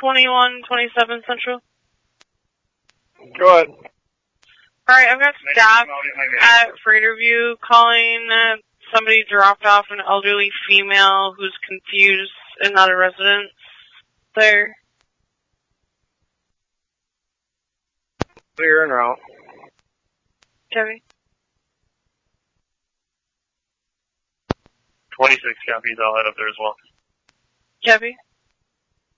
2127 Central. Go ahead. Alright, I've got staff at Freighterview calling that somebody dropped off an elderly female who's confused and not a resident there. Clear en route. Chevy? 26 copies, I'll head up there as well. Chevy?